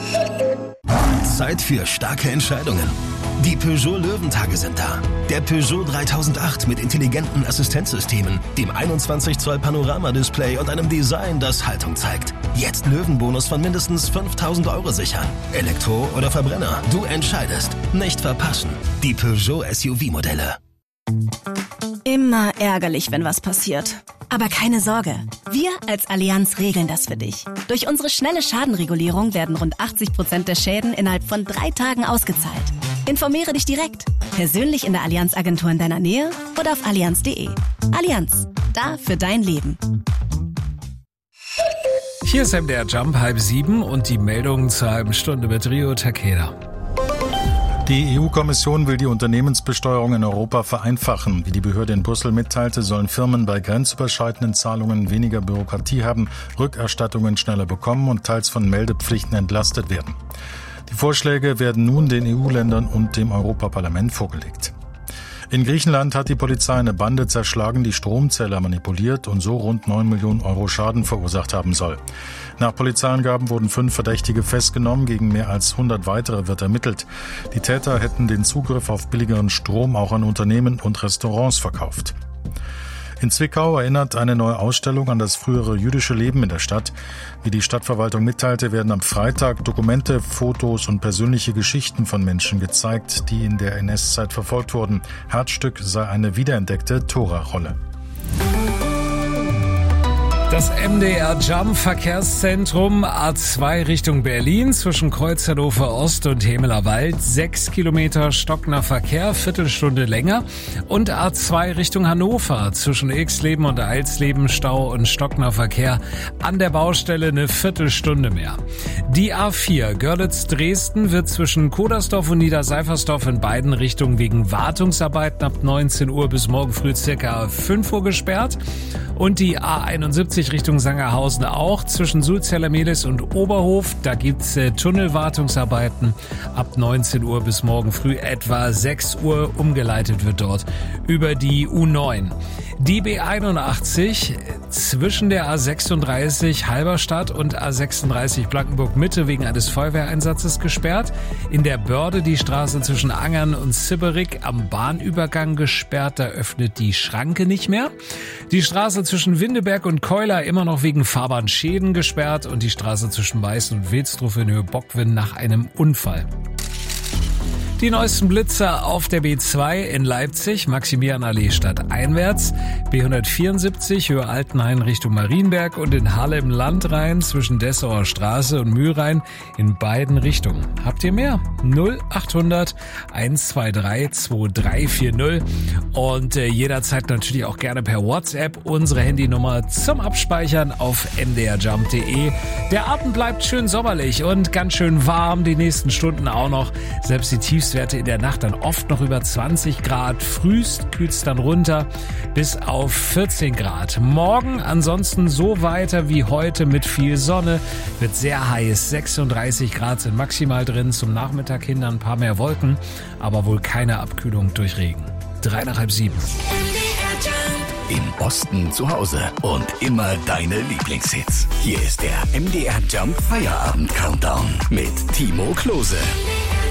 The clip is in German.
Zeit für starke Entscheidungen. Die Peugeot Löwentage sind da. Der Peugeot 3008 mit intelligenten Assistenzsystemen, dem 21 Zoll Panoramadisplay und einem Design, das Haltung zeigt. Jetzt Löwenbonus von mindestens 5.000 € sichern. Elektro oder Verbrenner, du entscheidest. Nicht verpassen. Die Peugeot SUV-Modelle. Immer ärgerlich, wenn was passiert. Aber keine Sorge, wir als Allianz regeln das für dich. Durch unsere schnelle Schadenregulierung werden rund 80% der Schäden innerhalb von 3 Tagen ausgezahlt. Informiere dich direkt, persönlich in der Allianz-Agentur in deiner Nähe oder auf allianz.de. Allianz, da für dein Leben. Hier ist MDR Jump 6:30 und die Meldungen zur halben Stunde mit Rio Takeda. Die EU-Kommission will die Unternehmensbesteuerung in Europa vereinfachen. Wie die Behörde in Brüssel mitteilte, sollen Firmen bei grenzüberschreitenden Zahlungen weniger Bürokratie haben, Rückerstattungen schneller bekommen und teils von Meldepflichten entlastet werden. Die Vorschläge werden nun den EU-Ländern und dem Europaparlament vorgelegt. In Griechenland hat die Polizei eine Bande zerschlagen, die Stromzähler manipuliert und so rund 9 Millionen € Schaden verursacht haben soll. Nach Polizeiangaben wurden 5 Verdächtige festgenommen, gegen mehr als 100 weitere wird ermittelt. Die Täter hätten den Zugriff auf billigeren Strom auch an Unternehmen und Restaurants verkauft. In Zwickau erinnert eine neue Ausstellung an das frühere jüdische Leben in der Stadt. Wie die Stadtverwaltung mitteilte, werden am Freitag Dokumente, Fotos und persönliche Geschichten von Menschen gezeigt, die in der NS-Zeit verfolgt wurden. Herzstück sei eine wiederentdeckte Tora-Rolle. Das MDR Jump Verkehrszentrum A2 Richtung Berlin zwischen Kreuz Hannover Ost und Hemeler Wald. 6 Kilometer stockender Verkehr, Viertelstunde länger. Und A2 Richtung Hannover zwischen Ilksleben und Eilsleben Stau und stockender Verkehr. An der Baustelle eine Viertelstunde mehr. Die A4 Görlitz-Dresden wird zwischen Kodersdorf und Niederseifersdorf in beiden Richtungen wegen Wartungsarbeiten ab 19 Uhr bis morgen früh circa 5 Uhr gesperrt. Und die A71 Richtung Sangerhausen auch zwischen Sulzeller-Mehlis und Oberhof. Da gibt's Tunnelwartungsarbeiten ab 19 Uhr bis morgen früh etwa 6 Uhr. Umgeleitet wird dort über die U9. Die B81 zwischen der A36 Halberstadt und A36 Blankenburg-Mitte wegen eines Feuerwehreinsatzes gesperrt. In der Börde die Straße zwischen Angern und Sibberik am Bahnübergang gesperrt. Da öffnet die Schranke nicht mehr. Die Straße zwischen Windeberg und Keuler immer noch wegen Fahrbahnschäden gesperrt und die Straße zwischen Meißen und Wilsdruf in Höhe Bockwin nach einem Unfall. Die neuesten Blitzer auf der B2 in Leipzig, Maximilianallee stadteinwärts, B174 Höhe Altenhain Richtung Marienberg und in Halle im Landrhein zwischen Dessauer Straße und Mühlrhein in beiden Richtungen. Habt ihr mehr? 0800 123 2340 und jederzeit natürlich auch gerne per WhatsApp unsere Handynummer zum Abspeichern auf mdrjump.de. Der Abend bleibt schön sommerlich und ganz schön warm, die nächsten Stunden auch noch. Selbst die Tiefstwerte in der Nacht dann oft noch über 20 Grad. Frühst kühlt's dann runter bis auf 14 Grad. Morgen ansonsten so weiter wie heute mit viel Sonne. Wird sehr heiß. 36 Grad sind maximal drin. Zum Nachmittag hin ein paar mehr Wolken, aber wohl keine Abkühlung durch Regen. 6:30. Im Osten zu Hause und immer deine Lieblingshits. Hier ist der MDR Jump Feierabend Countdown mit Timo Klose.